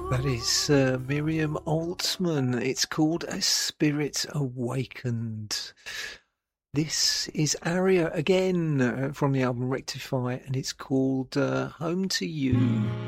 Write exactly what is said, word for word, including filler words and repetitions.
That is uh, Miriam Altman. It's called A Spirit Awakened. This is Aria again uh, from the album Rectify, and it's called uh, Home to You.